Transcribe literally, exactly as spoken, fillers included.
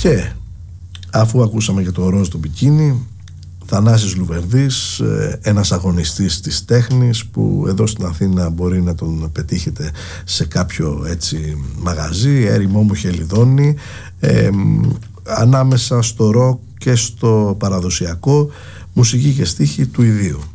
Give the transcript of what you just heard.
Και αφού ακούσαμε για το ροζ του μπικίνι, Θανάσης Λουβερδής, ένας αγωνιστής της τέχνης που εδώ στην Αθήνα μπορεί να τον πετύχετε σε κάποιο έτσι μαγαζί, έρημό μου Χελιδόνι, ε, ανάμεσα στο ροκ και στο παραδοσιακό, μουσική και στίχη του ιδίου.